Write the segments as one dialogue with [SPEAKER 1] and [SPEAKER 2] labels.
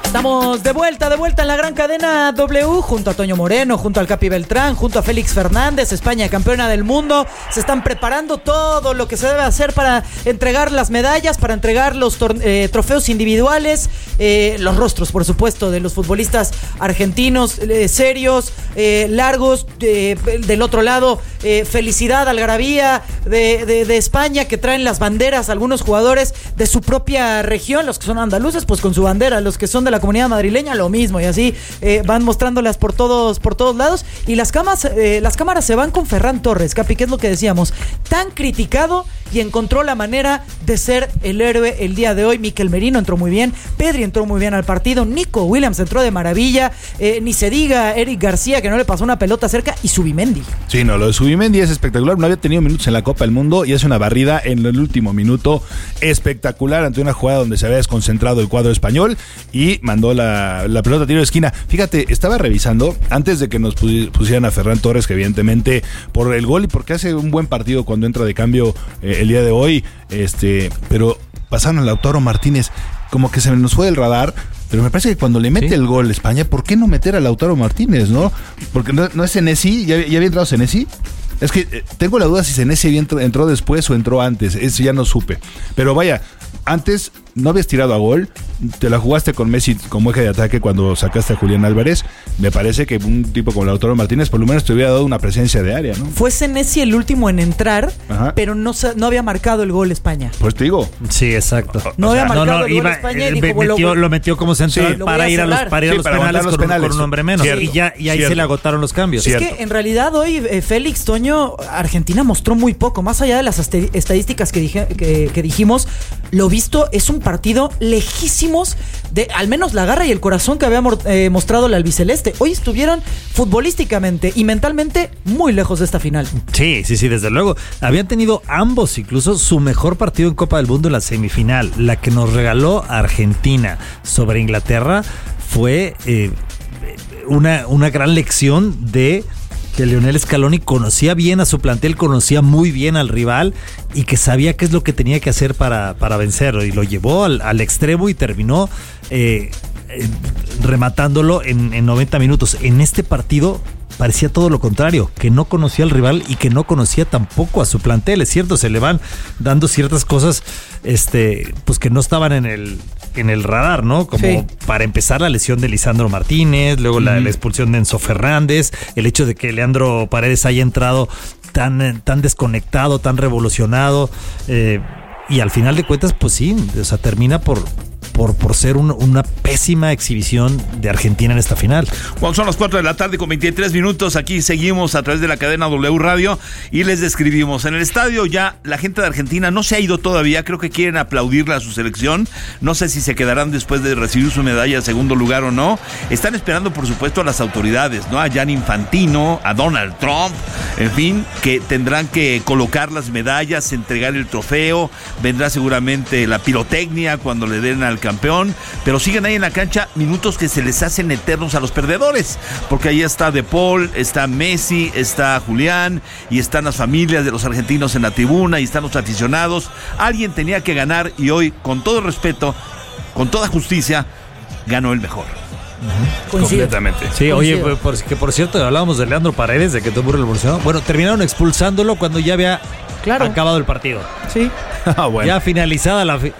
[SPEAKER 1] Estamos de vuelta en la gran cadena W, junto a Toño Moreno, junto al Capi Beltrán, junto a Félix Fernández. España campeona del mundo. Se están preparando todo lo que se debe hacer para entregar las medallas, para entregar los trofeos individuales, los rostros, por supuesto, de los futbolistas argentinos, serios, largos. Del otro lado, felicidad, algarabía de España, que traen las banderas, algunos jugadores de su propia región, los que son andaluces, pues con su bandera, los que son de la comunidad madrileña, lo mismo, y así van mostrándolas por todos lados. Y las cámaras se van con Ferran Torres, Capi, que es lo que decíamos, tan criticado, y encontró la manera de ser el héroe el día de hoy. Mikel Merino entró muy bien, Pedri entró muy bien al partido, Nico Williams entró de maravilla, ni se diga Eric García, que no le pasó una pelota cerca, y Zubimendi.
[SPEAKER 2] Sí, no, lo de Zubimendi es espectacular. No había tenido minutos en la Copa del Mundo y hace una barrida en el último minuto espectacular ante una jugada donde se había desconcentrado el cuadro español y mandó la pelota a tiro de esquina. Fíjate, estaba revisando antes de que nos pusieran a Ferran Torres, que evidentemente por el gol y porque hace un buen partido cuando entra de cambio el día de hoy, pero pasaron a Lautaro Martínez, como que se nos fue del radar. Pero me parece que cuando le mete el gol España, ¿por qué no meter a Lautaro Martínez, no? Porque no es Senesi, ¿ya había entrado Senesi? Es que tengo la duda si Senesi entró después o entró antes, eso ya no supe. Pero vaya, antes no habías tirado a gol, te la jugaste con Messi como eje de ataque cuando sacaste a Julián Álvarez. Me parece que un tipo como Lautaro Martínez por lo menos te hubiera dado una presencia de área, ¿no?
[SPEAKER 1] Fue Senesi el último en entrar, ajá, pero no había marcado el gol España.
[SPEAKER 2] Pues te digo.
[SPEAKER 3] Sí, exacto.
[SPEAKER 1] No había marcado el gol España y dijo,
[SPEAKER 3] lo metió como central para ir a los penales con un hombre menos.
[SPEAKER 2] Cierto,
[SPEAKER 3] y ahí se le agotaron los cambios.
[SPEAKER 1] Cierto. Es que en realidad hoy, Félix, Toño, Argentina mostró muy poco. Más allá de las estadísticas que dijimos, lo visto es un partido lejísimos de al menos la garra y el corazón que había mostrado el albiceleste. Hoy estuvieron futbolísticamente y mentalmente muy lejos de esta final.
[SPEAKER 3] Sí, desde luego. Habían tenido ambos incluso su mejor partido en Copa del Mundo en la semifinal. La que nos regaló Argentina sobre Inglaterra fue una gran lección de que Lionel Scaloni conocía bien a su plantel, conocía muy bien al rival y que sabía qué es lo que tenía que hacer para vencerlo, y lo llevó al extremo y terminó rematándolo en 90 minutos. En este partido parecía todo lo contrario, que no conocía al rival y que no conocía tampoco a su plantel. Es cierto, se le van dando ciertas cosas pues que no estaban en el radar, ¿no? Como sí, para empezar la lesión de Lisandro Martínez, luego la expulsión de Enzo Fernández, el hecho de que Leandro Paredes haya entrado tan desconectado, tan revolucionado, y al final de cuentas, pues sí, o sea, termina por ser una pésima exhibición de Argentina en esta final.
[SPEAKER 4] Bueno, son las 4 de la tarde con 23 minutos. Aquí seguimos a través de la cadena W Radio y les describimos. En el estadio ya la gente de Argentina no se ha ido todavía. Creo que quieren aplaudirle a su selección. No sé si se quedarán después de recibir su medalla en segundo lugar o no. Están esperando, por supuesto, a las autoridades, ¿no? A Gianni Infantino, a Donald Trump, en fin, que tendrán que colocar las medallas, entregar el trofeo. Vendrá seguramente la pirotecnia cuando le den al campeón, pero siguen ahí en la cancha minutos que se les hacen eternos a los perdedores, porque ahí está De Paul, está Messi, está Julián, y están las familias de los argentinos en la tribuna, y están los aficionados. Alguien tenía que ganar, y hoy, con todo respeto, con toda justicia, ganó el mejor.
[SPEAKER 3] Completamente. Sí, oye, por cierto, hablábamos de Leandro Paredes, de que todo muy revolucionado. Bueno, terminaron expulsándolo cuando ya había acabado el partido.
[SPEAKER 1] Sí.
[SPEAKER 3] Bueno. Ya finalizada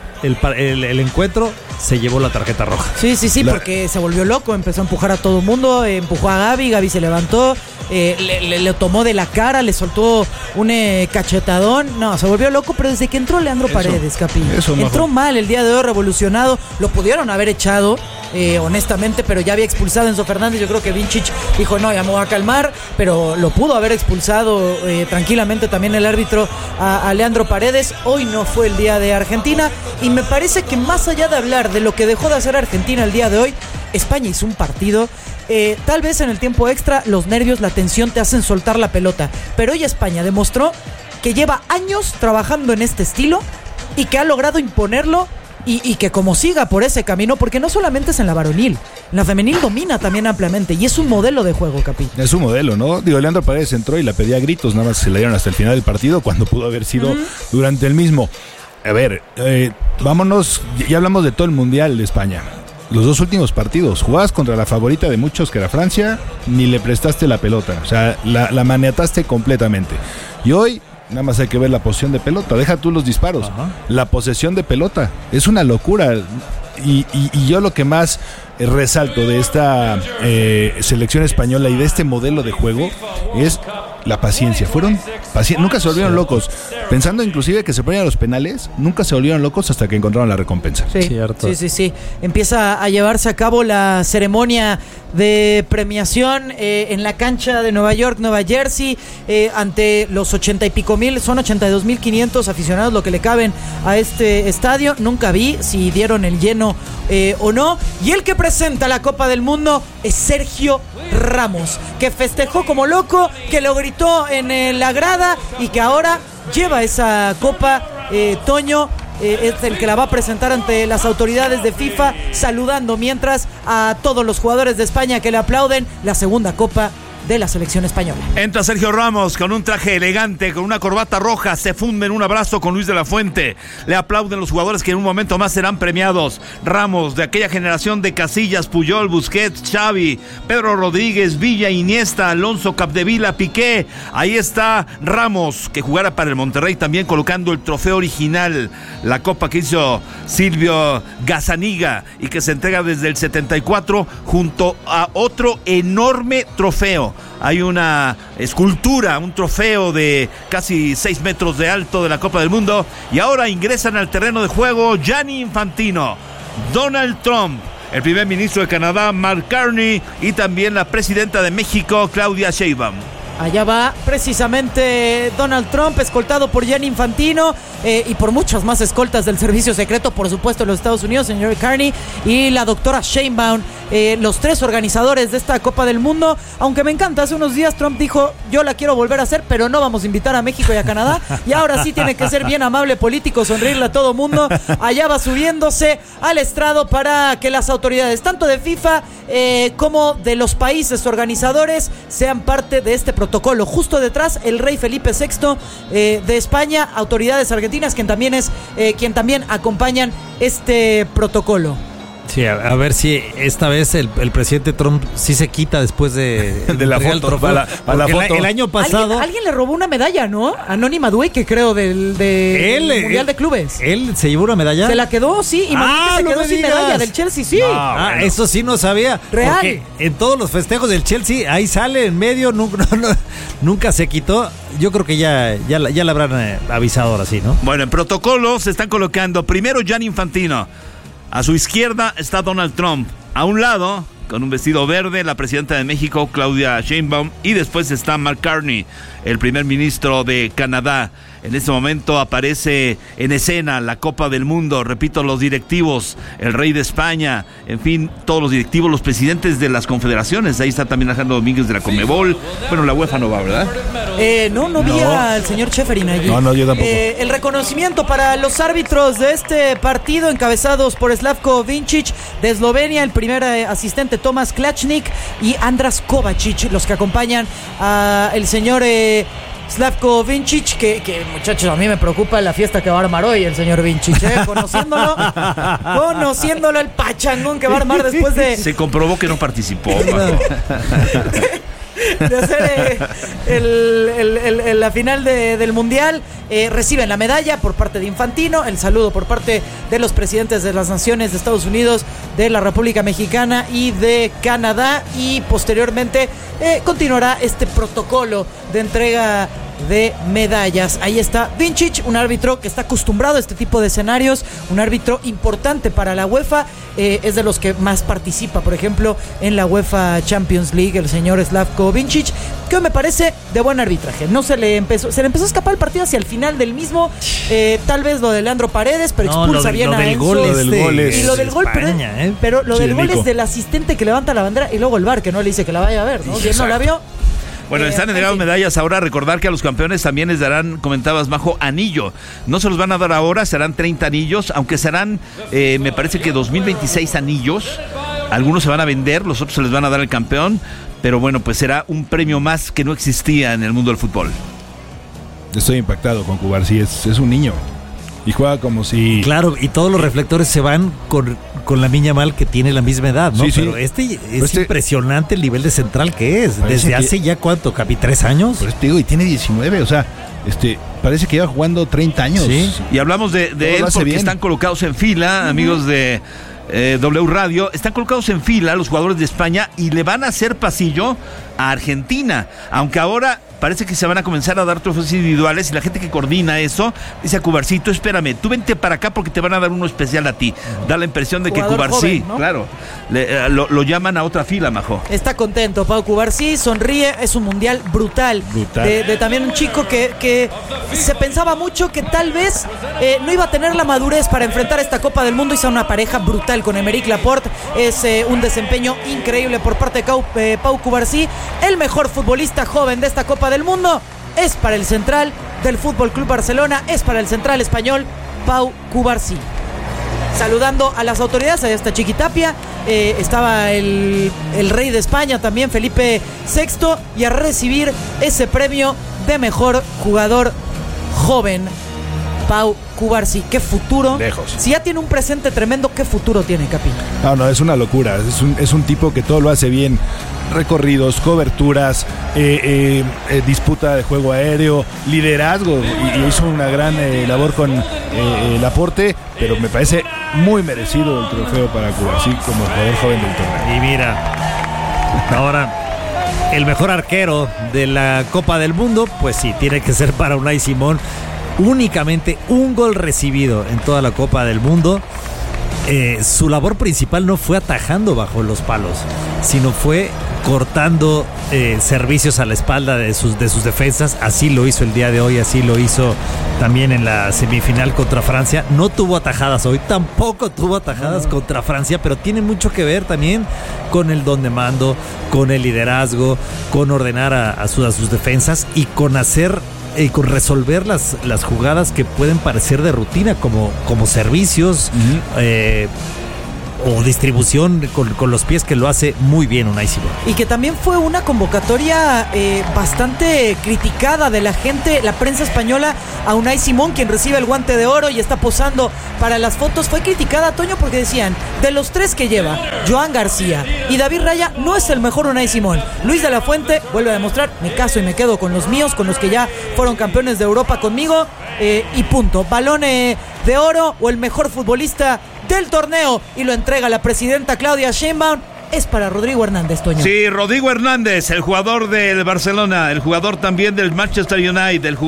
[SPEAKER 3] el encuentro, se llevó la tarjeta roja.
[SPEAKER 1] Sí, porque se volvió loco, empezó a empujar a todo el mundo, empujó a Gaby se levantó, le tomó de la cara, le soltó un cachetadón. No, se volvió loco, pero desde que entró Leandro Paredes, Capi, entró mal el día de hoy, revolucionado. Lo pudieron haber echado, honestamente, pero ya había expulsado a Enzo Fernández. Yo creo que Vincic dijo, no, ya me voy a calmar, pero lo pudo haber expulsado tranquilamente también el árbitro a Leandro Paredes. Hoy no fue el día de Argentina, y me parece que más allá de hablar de lo que dejó de hacer Argentina el día de hoy, España hizo un partido. Tal vez en el tiempo extra los nervios, la tensión te hacen soltar la pelota, pero hoy España demostró que lleva años trabajando en este estilo y que ha logrado imponerlo, y que como siga por ese camino, porque no solamente es en la varonil, en la femenil domina también ampliamente, y es un modelo de juego, Capi.
[SPEAKER 2] Es un modelo, ¿no? Digo, Leandro Paredes entró y la pedía a gritos, nada más se la dieron hasta el final del partido, cuando pudo haber sido durante el mismo. A ver, vámonos, ya hablamos de todo el Mundial de España. los 2 últimos partidos. Jugabas contra la favorita de muchos, que era Francia, ni le prestaste la pelota. O sea, la maniataste completamente. Y hoy nada más hay que ver la posesión de pelota. Deja tú los disparos.
[SPEAKER 3] Ajá.
[SPEAKER 2] La posesión de pelota. Es una locura. Y yo lo que más resalto de esta selección española y de este modelo de juego es la paciencia. Nunca se volvieron locos. Pensando inclusive que se ponían a los penales, nunca se volvieron locos hasta que encontraron la recompensa.
[SPEAKER 1] Sí,
[SPEAKER 3] Cierto.
[SPEAKER 1] sí. Empieza a llevarse a cabo la ceremonia de premiación en la cancha de Nueva York, Nueva Jersey, ante los 80 y pico mil, son 82.500 aficionados lo que le caben a este estadio. Nunca vi si dieron el lleno o no. Y el que presenta la Copa del Mundo es Sergio Ramos, que festejó como loco, que lo gritó en la grada y que ahora lleva esa copa. Toño es el que la va a presentar ante las autoridades de FIFA, saludando mientras a todos los jugadores de España que le aplauden la segunda copa de la selección española.
[SPEAKER 4] Entra Sergio Ramos con un traje elegante, con una corbata roja, se funde en un abrazo con Luis de la Fuente. Le aplauden los jugadores que en un momento más serán premiados. Ramos, de aquella generación de Casillas, Puyol, Busquets, Xavi, Pedro Rodríguez, Villa, Iniesta, Alonso, Capdevila, Piqué. Ahí está Ramos, que jugará para el Monterrey también, colocando el trofeo original, la copa que hizo Silvio Gazzaniga y que se entrega desde el 74 junto a otro enorme trofeo. Hay una escultura, un trofeo de casi 6 metros de alto de la Copa del Mundo. Y ahora ingresan al terreno de juego Gianni Infantino, Donald Trump, el primer ministro de Canadá, Mark Carney, y también la presidenta de México, Claudia Sheinbaum.
[SPEAKER 1] Allá va precisamente Donald Trump, escoltado por Gianni Infantino y por muchas más escoltas del servicio secreto, por supuesto, de los Estados Unidos, señor Carney y la doctora Sheinbaum, los 3 organizadores de esta Copa del Mundo. Aunque me encanta, hace unos días Trump dijo, yo la quiero volver a hacer, pero no vamos a invitar a México y a Canadá. Y ahora sí tiene que ser bien amable político, sonreírle a todo mundo. Allá va subiéndose al estrado para que las autoridades, tanto de FIFA como de los países organizadores, sean parte de este protocolo. Justo detrás, el rey Felipe VI de España, autoridades argentinas, quien también acompañan este protocolo.
[SPEAKER 3] Sí, a ver si esta vez el presidente Trump sí se quita después de
[SPEAKER 2] la
[SPEAKER 3] entregar el
[SPEAKER 2] foto,
[SPEAKER 3] trofeo.
[SPEAKER 2] para la foto.
[SPEAKER 3] El año pasado
[SPEAKER 1] ¿Alguien le robó una medalla, ¿no? Anónima Dueque, creo, del Mundial de Clubes.
[SPEAKER 3] ¿Él se llevó una medalla?
[SPEAKER 1] Se la quedó, sí, y Manrique se
[SPEAKER 3] no
[SPEAKER 1] quedó
[SPEAKER 3] me
[SPEAKER 1] sin
[SPEAKER 3] digas.
[SPEAKER 1] medalla del Chelsea, sí.
[SPEAKER 3] Bueno. Eso sí no sabía.
[SPEAKER 1] Real.
[SPEAKER 3] Porque en todos los festejos del Chelsea, ahí sale en medio, nunca se quitó. Yo creo que ya la habrán avisado ahora sí, ¿no?
[SPEAKER 4] Bueno, en protocolo se están colocando primero Gianni Infantino. A su izquierda está Donald Trump. A un lado, con un vestido verde, la presidenta de México, Claudia Sheinbaum. Y después está Mark Carney, el primer ministro de Canadá. En este momento aparece en escena la Copa del Mundo. Repito, los directivos, el rey de España, en fin, todos los directivos, los presidentes de las confederaciones. Ahí está también Alejandro Domínguez de la Conmebol. Bueno, la UEFA no va, ¿verdad?
[SPEAKER 1] No vi al señor Cheferin allí.
[SPEAKER 2] No, yo tampoco.
[SPEAKER 1] El reconocimiento para los árbitros de este partido, encabezados por Slavko Vincic de Eslovenia, el primer asistente Tomas Klachnik y Andras Kovacic, los que acompañan al señor Slavko Vincic, que muchachos, a mí me preocupa la fiesta que va a armar hoy el señor Vincic, conociéndolo el pachangón que va a armar después de...
[SPEAKER 4] Se comprobó que no participó.
[SPEAKER 1] De hacer la final del Mundial. Reciben la medalla por parte de Infantino, el saludo por parte de los presidentes de las naciones de Estados Unidos, de la República Mexicana y de Canadá, y posteriormente continuará este protocolo de entrega de medallas. Ahí está Vincic, un árbitro que está acostumbrado a este tipo de escenarios, un árbitro importante para la UEFA, es de los que más participa, por ejemplo, en la UEFA Champions League, el señor Slavko Vincic, que me parece de buen arbitraje. No se le empezó a escapar el partido hacia el final del mismo, tal vez lo de Leandro Paredes, pero expulsa bien a Enzo.
[SPEAKER 2] Lo del gol
[SPEAKER 1] y lo del gol,
[SPEAKER 3] España,
[SPEAKER 1] pero lo del gol
[SPEAKER 2] Nico.
[SPEAKER 1] es del asistente que levanta la bandera y luego el VAR que no le dice que la vaya a ver, ¿no? ¿Quién no la vio?
[SPEAKER 4] Bueno, están entregando medallas ahora. Recordar que a los campeones también les darán, comentabas, Majo, anillo. No se los van a dar ahora, serán 30 anillos, aunque serán, me parece que 2026 anillos. Algunos se van a vender, los otros se les van a dar al campeón. Pero bueno, pues será un premio más que no existía en el mundo del fútbol.
[SPEAKER 2] Estoy impactado con Cubar, sí, es un niño. y juega como si...
[SPEAKER 3] Claro, y todos los reflectores se van con la niña mal que tiene la misma edad, ¿no?
[SPEAKER 2] Sí, sí.
[SPEAKER 3] Pero es impresionante el nivel de central que es.
[SPEAKER 2] Parece
[SPEAKER 3] Desde hace ya, ¿cuánto? ¿Capi? 3 años?
[SPEAKER 2] Por eso te digo, y tiene 19, o sea, parece que lleva jugando 30 años.
[SPEAKER 3] Sí.
[SPEAKER 4] Y hablamos de él porque
[SPEAKER 2] bien.
[SPEAKER 4] están colocados en fila, amigos de W Radio, están colocados en fila los jugadores de España y le van a hacer pasillo a Argentina, aunque ahora parece que se van a comenzar a dar trofeos individuales y la gente que coordina eso dice a Cubarcito, espérame, tú vente para acá porque te van a dar uno especial a ti. Da la impresión de que
[SPEAKER 1] Jugador
[SPEAKER 4] Cubarsí,
[SPEAKER 1] joven, ¿no?
[SPEAKER 4] claro, lo llaman a otra fila, Majo.
[SPEAKER 1] Está contento Pau Cubarsí, sonríe, es un mundial brutal. De también un chico que se pensaba mucho que tal vez no iba a tener la madurez para enfrentar esta Copa del Mundo. Hizo una pareja brutal con Aymeric Laporte. Es un desempeño increíble por parte de Pau Cubarsí. El mejor futbolista joven de esta Copa del Mundo es para el central del Fútbol Club Barcelona, es para el central español Pau Cubarsí. Saludando a las autoridades, allá está Chiquitapia, estaba el rey de España también, Felipe VI, y a recibir ese premio de mejor jugador joven, Pau Cubarsí. Qué futuro.
[SPEAKER 2] Lejos.
[SPEAKER 1] Si ya tiene un presente tremendo, ¿qué futuro tiene, Capi?
[SPEAKER 2] No, es una locura. Es un tipo que todo lo hace bien. Recorridos, coberturas, disputa de juego aéreo, liderazgo, y hizo una gran labor con Laporte, pero me parece muy merecido el trofeo para Cubarsí como jugador joven del torneo.
[SPEAKER 3] Y mira, ahora el mejor arquero de la Copa del Mundo, pues sí, tiene que ser para Unai Simón. Únicamente un gol recibido en toda la Copa del Mundo. Su labor principal no fue atajando bajo los palos, sino fue cortando servicios a la espalda de sus defensas. Así lo hizo el día de hoy, así lo hizo también en la semifinal contra Francia. No tuvo atajadas hoy, tampoco tuvo atajadas contra Francia, pero tiene mucho que ver también con el don de mando, con el liderazgo, con ordenar a sus defensas y con hacer... y con resolver las jugadas que pueden parecer de rutina, como servicios o distribución con los pies, que lo hace muy bien Unai Simón.
[SPEAKER 1] Y que también fue una convocatoria bastante criticada de la gente, la prensa española, a Unai Simón, quien recibe el guante de oro y está posando para las fotos. Fue criticada, Toño, porque decían, de los 3 que lleva, Joan García y David Raya, no es el mejor Unai Simón. Luis de la Fuente vuelve a demostrar, me caso y me quedo con los míos, con los que ya fueron campeones de Europa conmigo, y punto. Balón de oro o el mejor futbolista del torneo, y lo entrega la presidenta Claudia Sheinbaum, es para Rodrigo Hernández, Toño.
[SPEAKER 4] Sí, Rodrigo Hernández, el jugador del Barcelona, el jugador también del Manchester United, del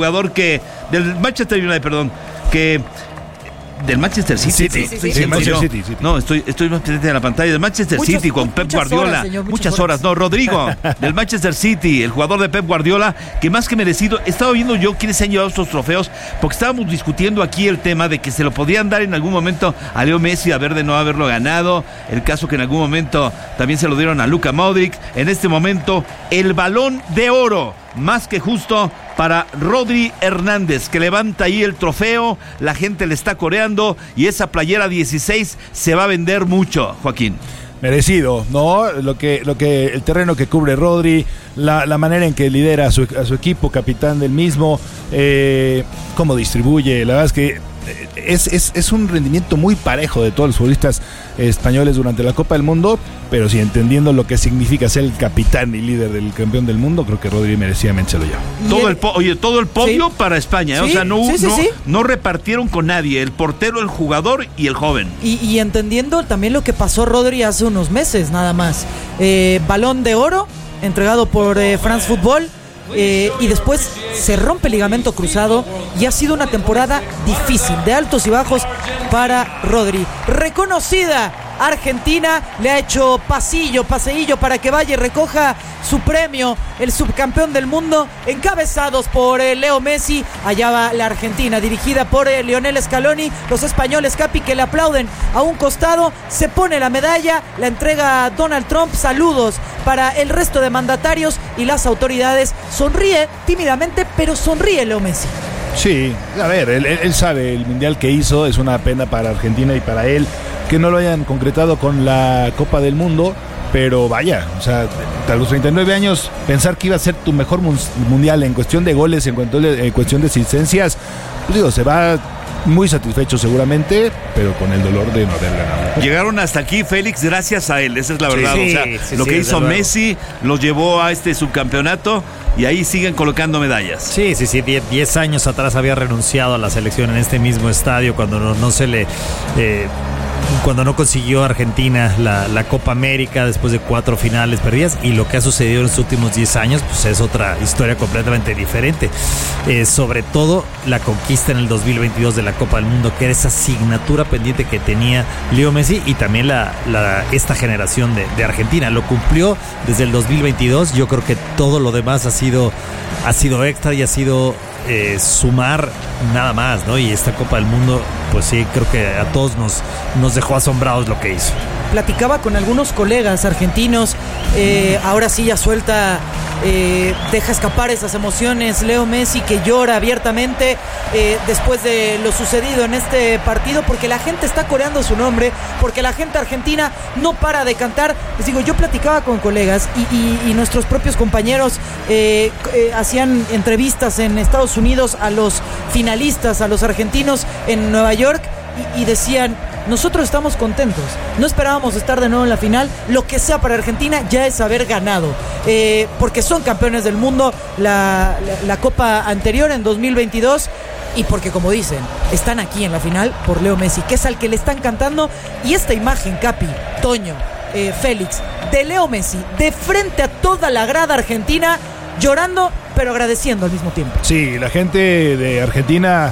[SPEAKER 4] Manchester City.
[SPEAKER 2] Manchester City.
[SPEAKER 4] No, estoy más pendiente de la pantalla. Del Manchester City con Pep Guardiola. Muchas horas. No, Rodrigo, del Manchester City, el jugador de Pep Guardiola, que más que merecido. Estaba viendo yo quiénes se han llevado estos trofeos, porque estábamos discutiendo aquí el tema de que se lo podían dar en algún momento a Leo Messi, a ver de no haberlo ganado. El caso que en algún momento también se lo dieron a Luka Modric. En este momento, el Balón de Oro, más que justo, para Rodri Hernández, que levanta ahí el trofeo, la gente le está coreando y esa playera 16 se va a vender mucho, Joaquín.
[SPEAKER 2] Merecido, ¿no? El terreno que cubre Rodri, la manera en que lidera a su equipo, capitán del mismo, cómo distribuye, la verdad es que es un rendimiento muy parejo de todos los futbolistas españoles durante la Copa del Mundo, pero sí, entendiendo lo que significa ser el capitán y líder del campeón del mundo, creo que Rodri merecidamente se lo lleva.
[SPEAKER 4] Todo el podio, sí, para España,
[SPEAKER 1] sí,
[SPEAKER 4] o sea, no repartieron con nadie, el portero, el jugador y el joven.
[SPEAKER 1] Y entendiendo también lo que pasó Rodri hace unos meses nada más. Balón de Oro entregado por France Football, y después se rompe el ligamento cruzado y ha sido una temporada difícil, de altos y bajos para Rodri. Reconocida Argentina le ha hecho paseillo para que vaya y recoja su premio, el subcampeón del mundo, encabezados por Leo Messi. Allá va la Argentina, dirigida por Lionel Scaloni. Los españoles, Capi, que le aplauden a un costado. Se pone la medalla, la entrega Donald Trump. Saludos para el resto de mandatarios y las autoridades. Sonríe tímidamente, pero sonríe Leo Messi.
[SPEAKER 2] Sí, a ver, él sabe el mundial que hizo, es una pena para Argentina y para él que no lo hayan concretado con la Copa del Mundo, pero vaya, o sea, a los 39 años pensar que iba a ser tu mejor mundial en cuestión de goles, en cuestión de asistencias, pues digo, se va muy satisfechos seguramente, pero con el dolor de no haber ganado.
[SPEAKER 4] Llegaron hasta aquí, Félix, gracias a él, esa es la verdad.
[SPEAKER 3] Sí,
[SPEAKER 4] o sea,
[SPEAKER 3] sí,
[SPEAKER 4] lo
[SPEAKER 3] sí,
[SPEAKER 4] que
[SPEAKER 3] desde
[SPEAKER 4] hizo
[SPEAKER 3] luego.
[SPEAKER 4] Messi los llevó a este subcampeonato y ahí siguen colocando medallas.
[SPEAKER 3] Sí, 10 años atrás había renunciado a la selección en este mismo estadio cuando no se le... cuando no consiguió Argentina la Copa América después de 4 finales perdidas, y lo que ha sucedido en los últimos 10 años pues es otra historia completamente diferente. Sobre todo la conquista en el 2022 de la Copa del Mundo, que era esa asignatura pendiente que tenía Leo Messi y también esta generación de Argentina. Lo cumplió desde el 2022. Yo creo que todo lo demás ha sido extra y ha sido sumar nada más, ¿no? Y esta Copa del Mundo, pues sí, creo que a todos nos dejó asombrados lo que hizo.
[SPEAKER 1] Platicaba con algunos colegas argentinos, ahora sí ya suelta, deja escapar esas emociones Leo Messi, que llora abiertamente después de lo sucedido en este partido, porque la gente está coreando su nombre, porque la gente argentina no para de cantar. Les digo, yo platicaba con colegas y nuestros propios compañeros hacían entrevistas en Estados Unidos a los finalistas, a los argentinos en Nueva York, y decían: nosotros estamos contentos, no esperábamos estar de nuevo en la final, lo que sea para Argentina ya es haber ganado, porque son campeones del mundo la Copa anterior en 2022, y porque, como dicen, están aquí en la final por Leo Messi, que es al que le están cantando. Y esta imagen, Capi, Toño, Félix, de Leo Messi de frente a toda la grada argentina, llorando pero agradeciendo al mismo tiempo.
[SPEAKER 2] Sí, la gente de Argentina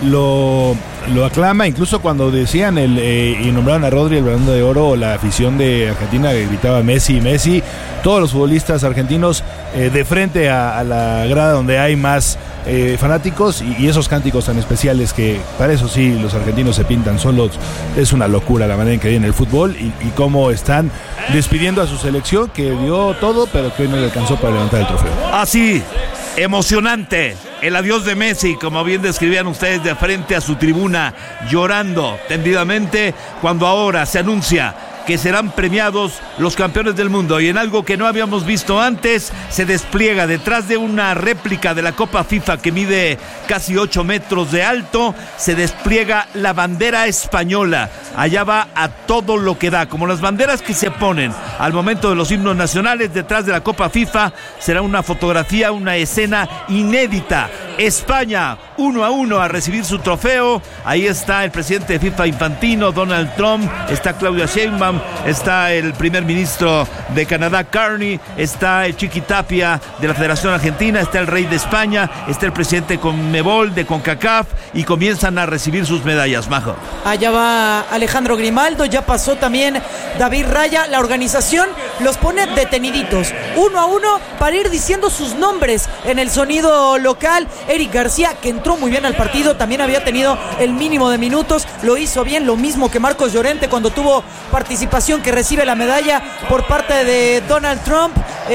[SPEAKER 2] lo aclama, incluso cuando decían y nombraron a Rodri el Balón de Oro, la afición de Argentina que gritaba Messi, Messi, todos los futbolistas argentinos de frente a la grada donde hay más fanáticos, y esos cánticos tan especiales que para eso sí los argentinos se pintan solos. Es una locura la manera en que viene el fútbol y cómo están despidiendo a su selección, que dio todo pero que hoy no le alcanzó para levantar el trofeo.
[SPEAKER 4] Así, emocionante el adiós de Messi, como bien describían ustedes, de frente a su tribuna, llorando tendidamente, cuando ahora se anuncia que serán premiados los campeones del mundo, y en algo que no habíamos visto antes, se despliega detrás de una réplica de la Copa FIFA que mide casi 8 metros de alto, se despliega la bandera española. Allá va a todo lo que da, como las banderas que se ponen al momento de los himnos nacionales. Detrás de la Copa FIFA será una fotografía, una escena inédita. España 1-1 a recibir su trofeo. Ahí está el presidente de FIFA Infantino, Donald Trump, está Claudia Sheinbaum, está el primer ministro de Canadá, Carney, está el Chiqui Tapia de la Federación Argentina, está el rey de España, está el presidente de Conmebol, de CONCACAF, y comienzan a recibir sus medallas, Majo.
[SPEAKER 1] Allá va Alejandro Grimaldo, ya pasó también David Raya. La organización los pone deteniditos, 1-1, para ir diciendo sus nombres en el sonido local. Eric García, que entró muy bien al partido, también había tenido el mínimo de minutos, lo hizo bien, lo mismo que Marcos Llorente cuando tuvo participación, que recibe la medalla por parte de Donald Trump.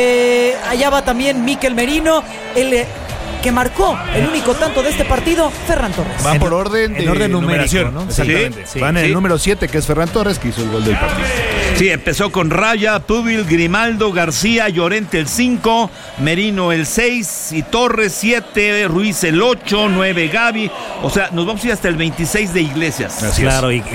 [SPEAKER 1] Allá va también Mikel Merino, el que marcó el único tanto de este partido, Ferran Torres.
[SPEAKER 2] Van por orden de numeración,
[SPEAKER 3] ¿no?
[SPEAKER 2] Exactamente.
[SPEAKER 3] Sí,
[SPEAKER 2] van en el número 7, que es Ferran Torres, que hizo el gol del partido.
[SPEAKER 4] Sí, empezó con Raya, Pubil, Grimaldo, García, Llorente el 5, Merino el 6 y Torres 7, Ruiz el 8, 9 Gavi. O sea, nos vamos a ir hasta el 26 de Iglesias.
[SPEAKER 2] Así
[SPEAKER 3] claro,
[SPEAKER 2] es.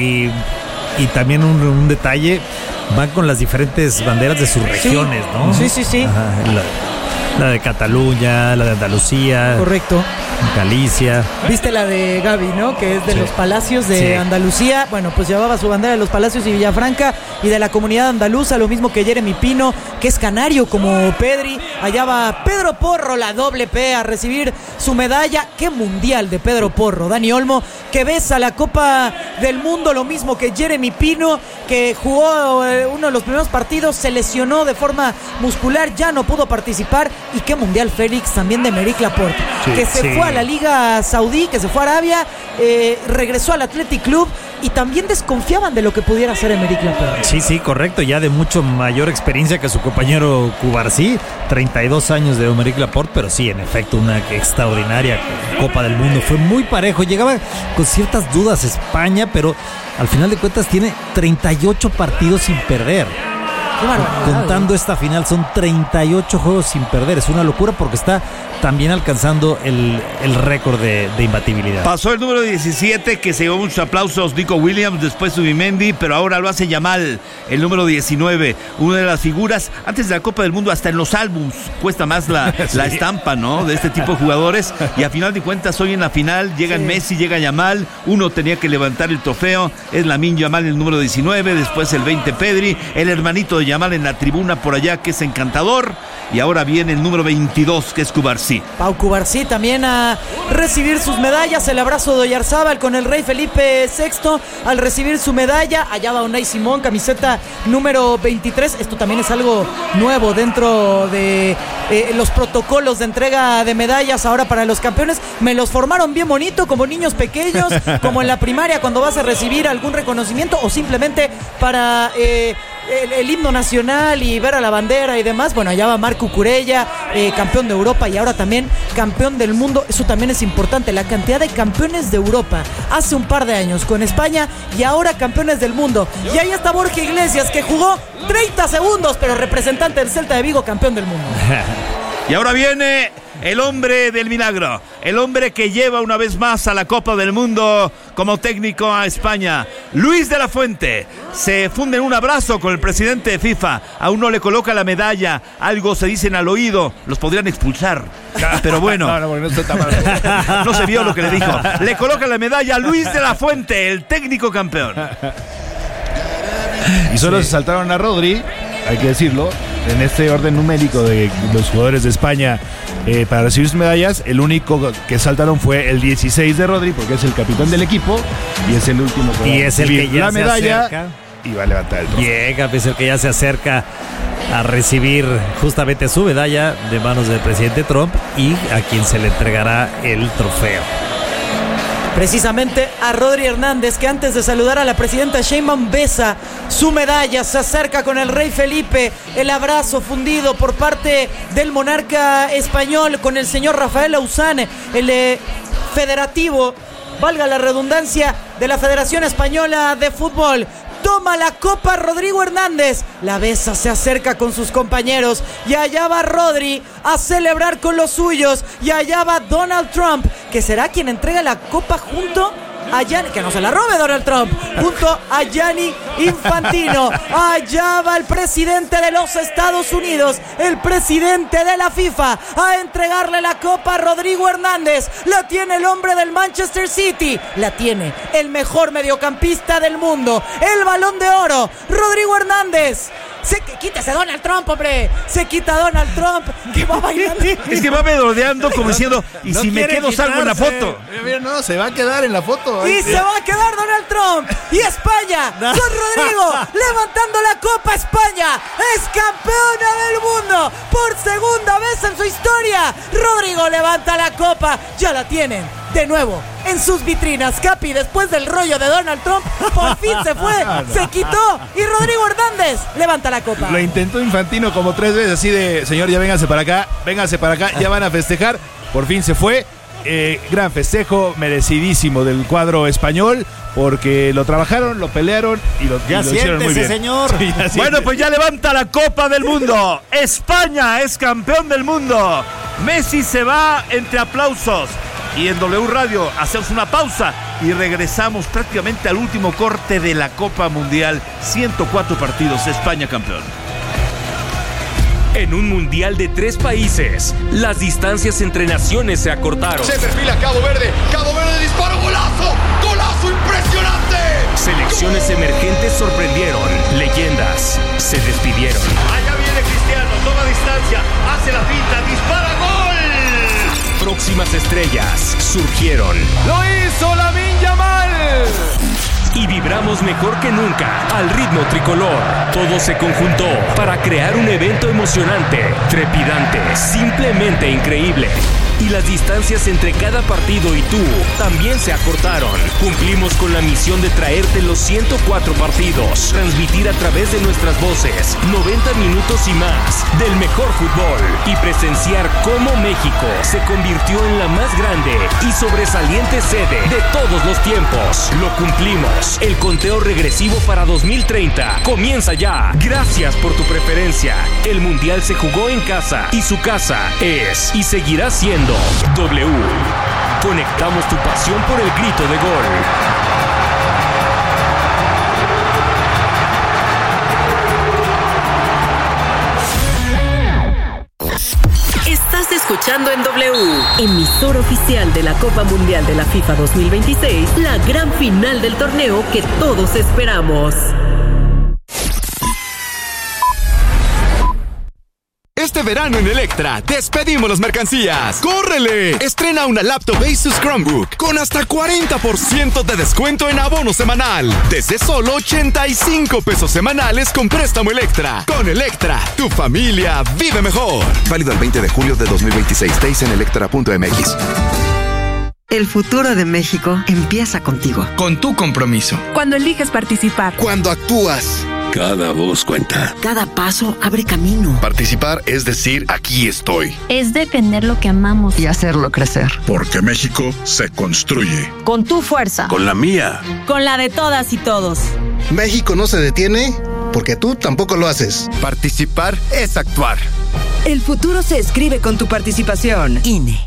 [SPEAKER 3] y también un detalle, van con las diferentes banderas de sus regiones, ¿no?
[SPEAKER 1] Sí.
[SPEAKER 3] Ajá, la de Cataluña, la de Andalucía.
[SPEAKER 1] Correcto.
[SPEAKER 3] Galicia.
[SPEAKER 1] Viste la de Gavi, ¿no? Que es de los Palacios de Andalucía. Bueno, pues llevaba su bandera de los Palacios y Villafranca y de la comunidad andaluza, lo mismo que Jeremy Pino, que es canario como Pedri. Allá va Pedro Porro, la doble P, a recibir su medalla. ¡Qué mundial de Pedro Porro! Dani Olmo, que besa la Copa del Mundo, lo mismo que Jeremy Pino, que jugó uno de los primeros partidos, se lesionó de forma muscular, ya no pudo participar. Y qué mundial, Félix, también de Aymeric Laporte, que se fue a la Liga Saudí, que se fue a Arabia, regresó al Athletic Club, y también desconfiaban de lo que pudiera hacer Aymeric Laporte.
[SPEAKER 3] Sí, correcto, ya de mucho mayor experiencia que su compañero Cubarsí, 32 años de Aymeric Laporte, pero sí, en efecto, una extraordinaria Copa del Mundo. Fue muy parejo, llegaba con ciertas dudas España, pero al final de cuentas tiene 38 partidos sin perder.
[SPEAKER 1] Qué barbaridad,
[SPEAKER 3] contando esta final, son 38 juegos sin perder. Es una locura porque está también alcanzando el récord de imbatibilidad.
[SPEAKER 4] Pasó el número 17, que se llevó muchos aplausos, Nico Williams, después Zubimendi, pero ahora lo hace Yamal, el número 19, una de las figuras. Antes de la Copa del Mundo, hasta en los álbums cuesta más la estampa, ¿no? De este tipo de jugadores. Y a final de cuentas, hoy en la final llegan Messi, llega Yamal. Uno tenía que levantar el trofeo. Es Lamine Yamal, el número 19. Después el 20, Pedri. El hermanito de Yamal en la tribuna por allá, que es encantador. Y ahora viene el número 22, que es Cubarsí.
[SPEAKER 1] Pau Cubarsí también a recibir sus medallas. El abrazo de Oyarzábal con el rey Felipe VI al recibir su medalla. Allá va Unai Simón, camiseta número 23. Esto también es algo nuevo dentro de los protocolos de entrega de medallas ahora para los campeones. Me los formaron bien bonito, como niños pequeños, como en la primaria cuando vas a recibir algún reconocimiento o simplemente para el himno nacional y ver a la bandera y demás. Bueno, allá va Marco Cucurella, campeón de Europa y ahora también campeón del mundo. Eso también es importante, la cantidad de campeones de Europa hace un par de años con España y ahora campeones del mundo. Y ahí está Borja Iglesias, que jugó 30 segundos, pero representante del Celta de Vigo, campeón del mundo.
[SPEAKER 4] Y ahora viene el hombre del milagro, el hombre que lleva una vez más a la Copa del Mundo como técnico a España, Luis de la Fuente. Se funde en un abrazo con el presidente de FIFA. Aún no le coloca la medalla, algo se dicen al oído, los podrían expulsar. Pero bueno,
[SPEAKER 2] porque no está tan mal.
[SPEAKER 4] no se vio lo que le dijo. Le coloca la medalla a Luis de la Fuente, el técnico campeón.
[SPEAKER 2] Y solo se saltaron a Rodri, hay que decirlo, en este orden numérico de los jugadores de España para recibir sus medallas. El único que saltaron fue el 16 de Rodri, porque es el capitán del equipo y es el último que va
[SPEAKER 3] Y
[SPEAKER 2] a
[SPEAKER 3] es el que
[SPEAKER 2] recibir
[SPEAKER 3] ya
[SPEAKER 2] la
[SPEAKER 3] se
[SPEAKER 2] medalla
[SPEAKER 3] acerca.
[SPEAKER 2] y va a levantar el trofeo.
[SPEAKER 3] Llega, es el que ya se acerca a recibir justamente su medalla de manos del presidente Trump y a quien se le entregará el trofeo.
[SPEAKER 1] Precisamente a Rodri Hernández, que antes de saludar a la presidenta Sheinbaum besa su medalla, se acerca con el rey Felipe, el abrazo fundido por parte del monarca español con el señor Rafael Lauzane, el federativo, valga la redundancia, de la Federación Española de Fútbol. Toma la copa Rodrigo Hernández, la besa, se acerca con sus compañeros y allá va Rodri a celebrar con los suyos y allá va Donald Trump, que será quien entrega la copa junto a Gianni, que no se la robe Donald Trump, junto a Gianni Infantino. Allá va el presidente de los Estados Unidos, el presidente de la FIFA, a entregarle la copa a Rodrigo Hernández. La tiene el hombre del Manchester City, la tiene el mejor mediocampista del mundo, el Balón de Oro, Rodrigo Hernández. Quítese Donald Trump, hombre. Se quita Donald Trump, que va bailando.
[SPEAKER 4] Es que va merodeando como diciendo, y
[SPEAKER 2] No
[SPEAKER 4] si me
[SPEAKER 2] quiere
[SPEAKER 4] quedo salgo en la
[SPEAKER 2] quitarse.
[SPEAKER 4] foto.
[SPEAKER 2] Mira, no, se va a quedar en la foto.
[SPEAKER 1] Y se va a quedar Donald Trump. Y España, con Rodrigo, levantando la Copa España. Es campeona del mundo por segunda vez en su historia. Rodrigo levanta la copa. Ya la tienen de nuevo en sus vitrinas. Capi, después del rollo de Donald Trump, por fin se fue, se quitó. Y Rodrigo Hernández levanta la copa.
[SPEAKER 2] Lo intentó Infantino como 3 veces, así de, señor, ya vénganse para acá, ya van a festejar. Por fin se fue. Gran festejo, merecidísimo del cuadro español, porque lo trabajaron, lo pelearon y lo hicieron muy bien.
[SPEAKER 3] Señor.
[SPEAKER 2] Sí,
[SPEAKER 4] Bueno, pues ya levanta la Copa del Mundo. España es campeón del mundo. Messi se va entre aplausos. Y en W Radio hacemos una pausa y regresamos prácticamente al último corte de la Copa Mundial. 104 partidos, España campeón.
[SPEAKER 5] En un mundial de 3 países, las distancias entre naciones se acortaron.
[SPEAKER 6] Se perfila Cabo Verde disparo, golazo impresionante.
[SPEAKER 5] Selecciones emergentes sorprendieron, leyendas se despidieron.
[SPEAKER 4] Allá viene Cristiano, toma distancia, hace la finta, dispara, gol.
[SPEAKER 5] Próximas estrellas surgieron.
[SPEAKER 6] Lo hizo Lamine Yamal.
[SPEAKER 5] Y vibramos mejor que nunca al ritmo tricolor. Todo se conjuntó para crear un evento emocionante, trepidante, simplemente increíble. y las distancias entre cada partido y tú también se acortaron. Cumplimos con la misión de traerte los 104 partidos, transmitir a través de nuestras voces 90 minutos y más del mejor fútbol y presenciar cómo México se convirtió en la más grande y sobresaliente sede de todos los tiempos. Lo cumplimos. El conteo regresivo para 2030 comienza ya. Gracias por tu preferencia. El Mundial se jugó en casa y su casa es y seguirá siendo W. Conectamos tu pasión por el grito de gol.
[SPEAKER 7] Estás escuchando en W, emisor oficial de la Copa Mundial de la FIFA 2026, la gran final del torneo que todos esperamos.
[SPEAKER 8] Este verano en Electra, despedimos las mercancías. ¡Córrele! Estrena una laptop Asus Chromebook con hasta 40% de descuento en abono semanal. Desde solo 85 pesos semanales con préstamo Electra. Con Electra, tu familia vive mejor.
[SPEAKER 9] Válido el 20 de julio de 2026. Days en electra.mx.
[SPEAKER 10] El futuro de México empieza contigo.
[SPEAKER 11] Con tu compromiso.
[SPEAKER 12] Cuando eliges participar.
[SPEAKER 9] Cuando actúas.
[SPEAKER 13] Cada voz cuenta.
[SPEAKER 10] Cada paso abre camino.
[SPEAKER 13] Participar es decir, aquí estoy.
[SPEAKER 14] Es defender lo que amamos.
[SPEAKER 10] Y hacerlo crecer.
[SPEAKER 13] Porque México se construye.
[SPEAKER 12] Con tu fuerza.
[SPEAKER 13] Con la mía.
[SPEAKER 12] Con la de todas y todos.
[SPEAKER 15] México no se detiene porque tú tampoco lo haces.
[SPEAKER 8] Participar es actuar.
[SPEAKER 12] El futuro se escribe con tu participación.
[SPEAKER 10] INE.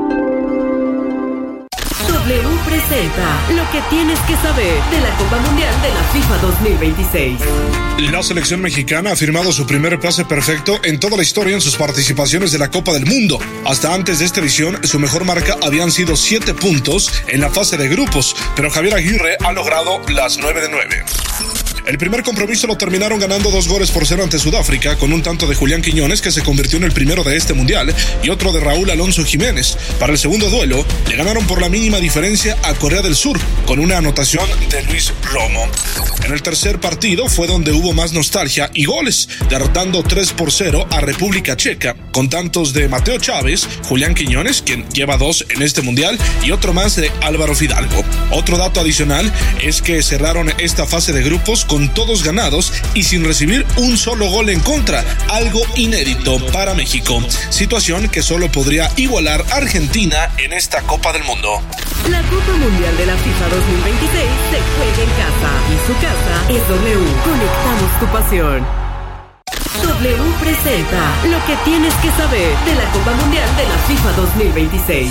[SPEAKER 7] W presenta lo que tienes que saber de la Copa Mundial de la FIFA 2026.
[SPEAKER 16] La selección mexicana ha firmado su primer pase perfecto en toda la historia en sus participaciones de la Copa del Mundo. Hasta antes de esta edición, su mejor marca habían sido 7 puntos en la fase de grupos, pero Javier Aguirre ha logrado las 9 de 9. El primer compromiso lo terminaron ganando 2-0 ante Sudáfrica, con un tanto de Julián Quiñones, que se convirtió en el primero de este mundial, y otro de Raúl Alonso Jiménez. Para el segundo duelo, le ganaron por la mínima diferencia a Corea del Sur, con una anotación de Luis Romo. En el tercer partido fue donde hubo más nostalgia y goles, derrotando 3-0 a República Checa, con tantos de Mateo Chávez, Julián Quiñones, quien lleva 2 en este mundial, y otro más de Álvaro Fidalgo. Otro dato adicional es que cerraron esta fase de grupos con todos ganados y sin recibir un solo gol en contra, algo inédito para México, situación que solo podría igualar Argentina en esta Copa del Mundo.
[SPEAKER 7] La Copa Mundial de la FIFA 2026 se juega en casa y su casa es W. Conectamos tu pasión. W presenta lo que tienes que saber de la Copa Mundial de la FIFA 2026.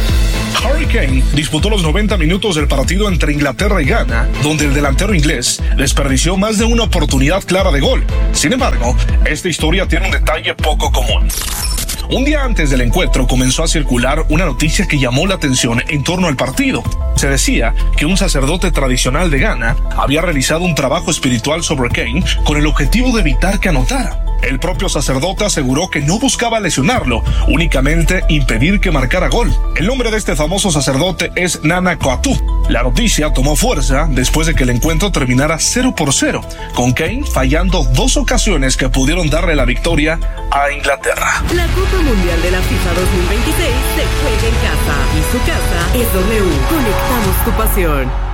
[SPEAKER 16] Harry Kane disputó los 90 minutos del partido entre Inglaterra y Ghana, donde el delantero inglés desperdició más de una oportunidad clara de gol. Sin embargo, esta historia tiene un detalle poco común. Un día antes del encuentro comenzó a circular una noticia que llamó la atención en torno al partido. Se decía que un sacerdote tradicional de Ghana había realizado un trabajo espiritual sobre Kane con el objetivo de evitar que anotara. El propio sacerdote aseguró que no buscaba lesionarlo, únicamente impedir que marcara gol. El nombre de este famoso sacerdote es Nana Coatú. La noticia tomó fuerza después de que el encuentro terminara 0-0, con Kane fallando 2 ocasiones que pudieron darle la victoria a Inglaterra.
[SPEAKER 7] La Copa Mundial de la FIFA 2026 se juega en casa y su casa es W. Conectamos tu pasión.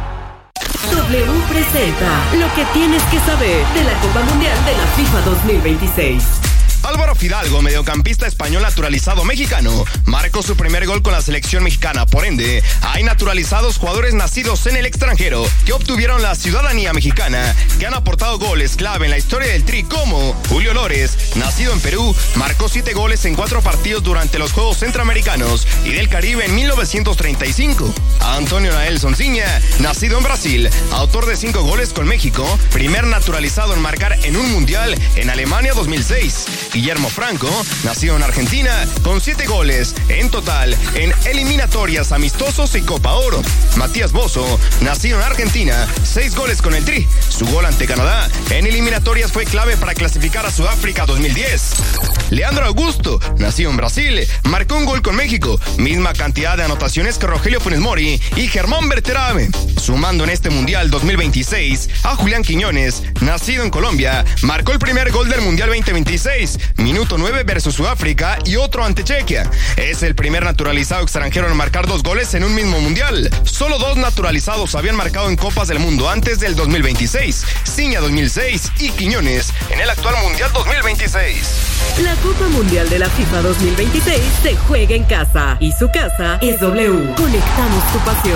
[SPEAKER 7] W presenta lo que tienes que saber de la Copa Mundial de la FIFA 2026.
[SPEAKER 8] Álvaro Fidalgo, mediocampista español naturalizado mexicano, marcó su primer gol con la selección mexicana. Por ende, hay naturalizados jugadores nacidos en el extranjero que obtuvieron la ciudadanía mexicana, que han aportado goles clave en la historia del Tri, como Julio Lores, nacido en Perú, marcó 7 goles en 4 partidos durante los Juegos Centroamericanos y del Caribe en 1935. Antonio Nael Sonsiña, nacido en Brasil, autor de 5 goles con México, primer naturalizado en marcar en un mundial en Alemania 2006. Guillermo Franco, nacido en Argentina, con 7 goles en total en eliminatorias amistosos y Copa Oro. Matías Bozo, nacido en Argentina, 6 goles con el Tri. Su gol ante Canadá en eliminatorias fue clave para clasificar a Sudáfrica 2010. Leandro Augusto, nacido en Brasil, marcó un gol con México, misma cantidad de anotaciones que Rogelio Funes Mori y Germán Berterame. Sumando en este Mundial 2026 a Julián Quiñones, nacido en Colombia, marcó el primer gol del Mundial 2026 minuto 9 versus Sudáfrica y otro ante Chequia. Es el primer naturalizado extranjero en marcar 2 goles en un mismo mundial. Solo 2 naturalizados habían marcado en Copas del Mundo antes del 2026, Ciña 2006 y Quiñones en el actual Mundial 2026.
[SPEAKER 7] La Copa Mundial de la FIFA 2026 se juega en casa y su casa es W. Conectamos tu pasión.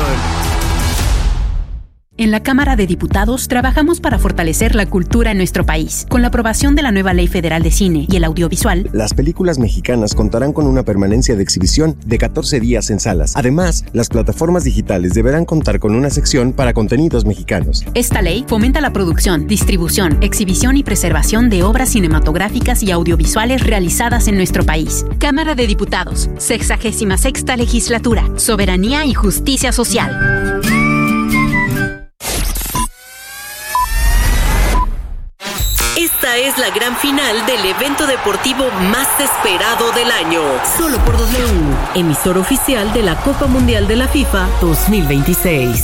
[SPEAKER 11] En la Cámara de Diputados trabajamos para fortalecer la cultura en nuestro país. Con la aprobación de la nueva Ley Federal de Cine y el Audiovisual,
[SPEAKER 17] las películas mexicanas contarán con una permanencia de exhibición de 14 días en salas. Además, las plataformas digitales deberán contar con una sección para contenidos mexicanos.
[SPEAKER 11] Esta ley fomenta la producción, distribución, exhibición y preservación de obras cinematográficas y audiovisuales realizadas en nuestro país. Cámara de Diputados, 66ª Legislatura, Soberanía y Justicia Social.
[SPEAKER 7] Esta es la gran final del evento deportivo más esperado del año. Solo por W, emisor oficial de la Copa Mundial de la FIFA 2026.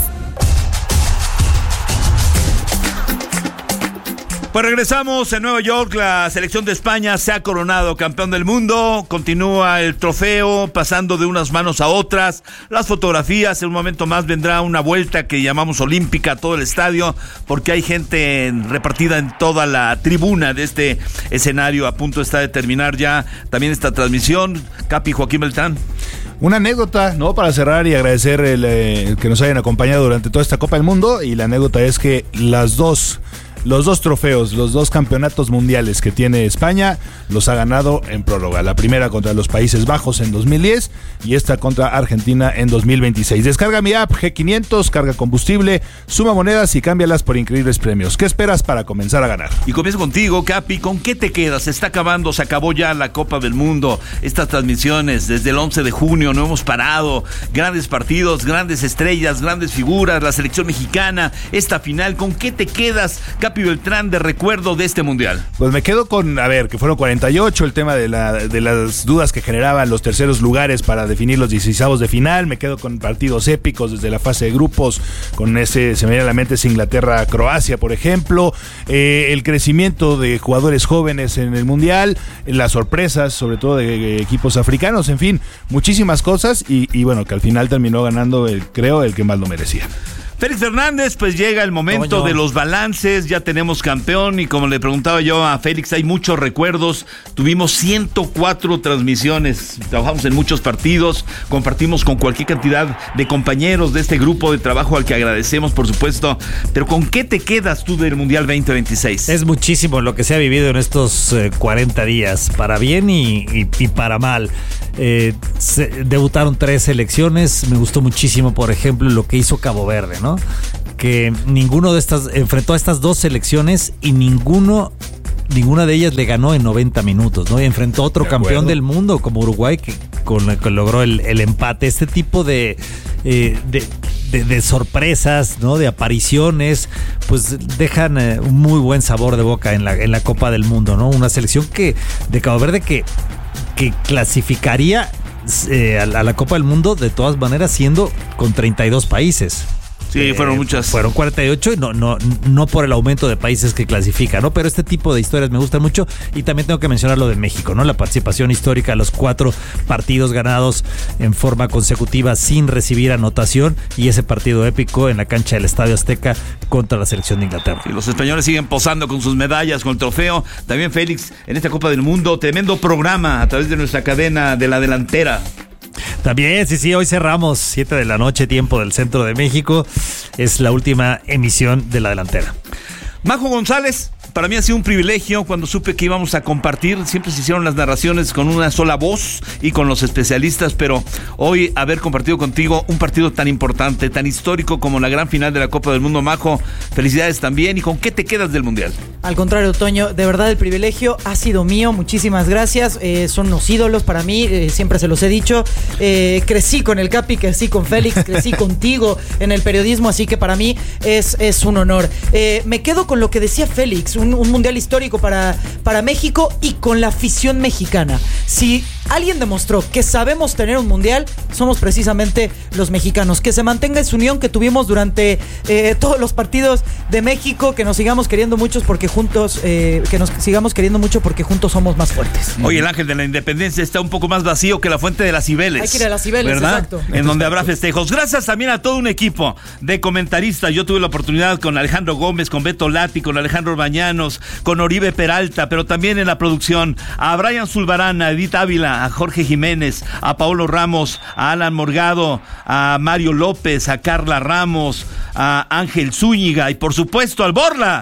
[SPEAKER 4] Pues regresamos en Nueva York. La selección de España se ha coronado campeón del mundo. Continúa el trofeo pasando de unas manos a otras. Las fotografías, en un momento más vendrá una vuelta que llamamos olímpica a todo el estadio, porque hay gente repartida en toda la tribuna de este escenario. A punto está de terminar ya también esta transmisión. Capi, Joaquín Beltrán.
[SPEAKER 2] Una anécdota, ¿no? Para cerrar y agradecer el que nos hayan acompañado durante toda esta Copa del Mundo. Y la anécdota es que los dos trofeos, los 2 campeonatos mundiales que tiene España, los ha ganado en prórroga. La primera contra los Países Bajos en 2010 y esta contra Argentina en 2026. Descarga mi app G500, carga combustible, suma monedas y cámbialas por increíbles premios. ¿Qué esperas para comenzar a ganar?
[SPEAKER 4] Y comienzo contigo, Capi. ¿Con qué te quedas? Se está acabando, se acabó ya la Copa del Mundo. Estas transmisiones desde el 11 de junio no hemos parado. Grandes partidos, grandes estrellas, grandes figuras, la selección mexicana, esta final. ¿Con qué te quedas, Capi Beltrán, de recuerdo de este mundial?
[SPEAKER 2] Pues me quedo con, que fueron 48, el tema de las dudas que generaban los terceros lugares para definir los 16avos de final. Me quedo con partidos épicos desde la fase de grupos, con se me viene a la mente Inglaterra-Croacia, por ejemplo, el crecimiento de jugadores jóvenes en el mundial, las sorpresas, sobre todo de equipos africanos, en fin, muchísimas cosas y bueno, que al final terminó ganando el que más lo merecía.
[SPEAKER 4] Félix Fernández, pues llega el momento de los balances, ya tenemos campeón y como le preguntaba yo a Félix, hay muchos recuerdos, tuvimos 104 transmisiones, trabajamos en muchos partidos, compartimos con cualquier cantidad de compañeros de este grupo de trabajo al que agradecemos, por supuesto, pero ¿con qué te quedas tú del Mundial 2026?
[SPEAKER 3] Es muchísimo lo que se ha vivido en estos 40 días, para bien y para mal. Debutaron 3 selecciones, me gustó muchísimo, por ejemplo, lo que hizo Cabo Verde, ¿no? Que ninguno de estas enfrentó a estas 2 selecciones y ninguna de ellas le ganó en 90 minutos, ¿no? Y enfrentó a otro campeón del mundo como Uruguay que logró el empate. Este tipo de sorpresas, ¿no? De apariciones, pues dejan un muy buen sabor de boca en la Copa del Mundo, ¿no? Una selección de Cabo Verde que clasificaría a la Copa del Mundo de todas maneras siendo con 32 países.
[SPEAKER 4] Sí, fueron muchas.
[SPEAKER 3] Fueron 48 y no por el aumento de países que clasifican, ¿no? Pero este tipo de historias me gustan mucho y también tengo que mencionar lo de México, ¿no? La participación histórica, los 4 partidos ganados en forma consecutiva sin recibir anotación y ese partido épico en la cancha del Estadio Azteca contra la selección de Inglaterra.
[SPEAKER 4] Y los españoles siguen posando con sus medallas, con el trofeo. También Félix, en esta Copa del Mundo, tremendo programa a través de nuestra cadena de La Delantera.
[SPEAKER 3] También, sí, hoy cerramos 7 de la noche, tiempo del centro de México. Es la última emisión de La Delantera.
[SPEAKER 4] Majo González, para mí ha sido un privilegio cuando supe que íbamos a compartir. Siempre se hicieron las narraciones con una sola voz y con los especialistas, pero hoy haber compartido contigo un partido tan importante, tan histórico como la gran final de la Copa del Mundo. Majo, felicidades también. ¿Y con qué te quedas del Mundial?
[SPEAKER 1] Al contrario, Toño, de verdad el privilegio ha sido mío. Muchísimas gracias. Son unos ídolos para mí, siempre se los he dicho. Crecí con el Capi, crecí con Félix, crecí contigo en el periodismo, así que para mí es un honor. Me quedo con lo que decía Félix, un mundial histórico para México y con la afición mexicana. Si alguien demostró que sabemos tener un mundial, somos precisamente los mexicanos. Que se mantenga esa unión que tuvimos durante todos los partidos de México, que nos sigamos queriendo mucho porque juntos somos más fuertes.
[SPEAKER 4] Oye, el Ángel de la Independencia está un poco más vacío que la Fuente de las Cibeles.
[SPEAKER 1] Hay que ir a las Cibeles,
[SPEAKER 4] ¿verdad?
[SPEAKER 1] exacto.
[SPEAKER 4] En donde habrá festejos. Gracias también a todo un equipo de comentaristas. Yo tuve la oportunidad con Alejandro Gómez, con Beto Lati, con Alejandro Bañanos, con Oribe Peralta, pero también en la producción a Brian Zulbarán, a Edith Ávila, a Jorge Jiménez, a Paolo Ramos, a Alan Morgado, a Mario López, a Carla Ramos, a Ángel Zúñiga y por supuesto al Borla.